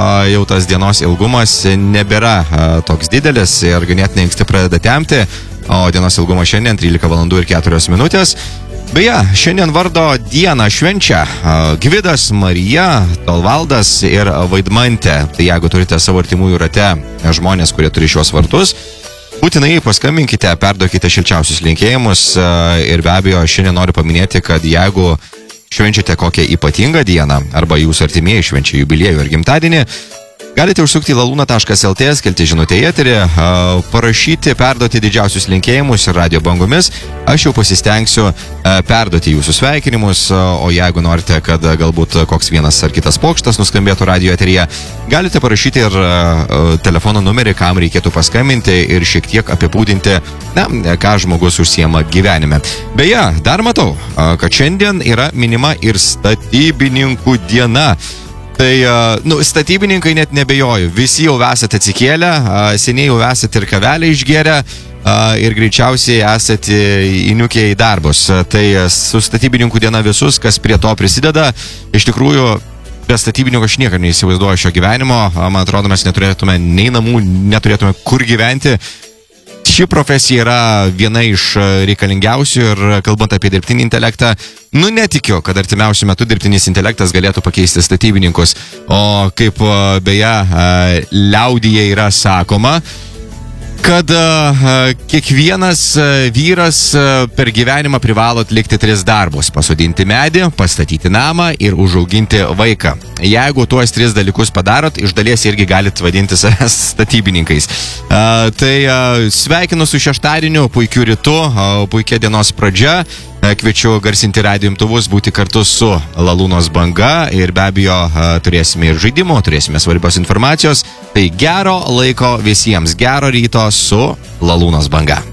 jau tas dienos ilgumas nebėra toks didelis ir ganėtinai anksti pradeda temti, o dienos ilgumas šiandien 13 valandų ir 4 minutės. Beje, šiandien vardo dieną švenčia Gvidas, Marija, Tolvaldas ir Vaidmantė. Tai jeigu turite savo artimųjų rate žmonės, kurie turi šios vardus, būtinai paskambinkite, perduokite šilčiausius linkėjimus ir be abejo šiandien noriu paminėti, kad jeigu švenčiate kokią ypatingą dieną arba jūsų artimieji švenčia jubiliejų ir gimtadienį, galite užsukti į laluna.lt, skelti žinutę į eterį, parašyti, perduoti didžiausius linkėjimus ir radio bangomis. Aš jau pasistengsiu perduoti jūsų sveikinimus, o jeigu norite, kad galbūt koks vienas ar kitas pokštas nuskambėtų radio eteryje, galite parašyti ir telefono numerį, kam reikėtų paskambinti ir šiek tiek apibūdinti, ką žmogus užsiema gyvenime. Beje, dar matau, kad šiandien yra minima ir statybininkų diena. Tai, statybininkai net nebejoju, visi jau esate atsikėlę, seniai jau esate ir kavelę išgėrę ir greičiausiai esate įniukę į darbus. Tai su statybininkų diena visus, kas prie to prisideda, iš tikrųjų, be statybininkų aš niekada neįsivaizduoju šio gyvenimo, man atrodo, mes neturėtume nei namų, neturėtume kur gyventi. Ši profesija yra viena iš reikalingiausių ir kalbant apie dirbtinį intelektą, netikiu, kad artimiausiu metu dirbtinis intelektas galėtų pakeisti statybininkus. O kaip beje liaudyje yra sakoma, kad kiekvienas vyras per gyvenimą privalo atlikti 3 darbus: pasodinti medį, pastatyti namą ir užauginti vaiką. Jeigu tuos 3 dalykus padarot, iš dalies irgi galit vadinti savęs statybininkais. Tai sveikinu su šeštadieniu, puikiu rytu, puikia dienos pradžia. Kviečiu garsinti radijo imtuvus, būti kartu su Lalūnos banga ir be abejo turėsime ir žaidimų, turėsime svarbios informacijos. Tai gero laiko visiems, gero ryto su Lalūnos banga.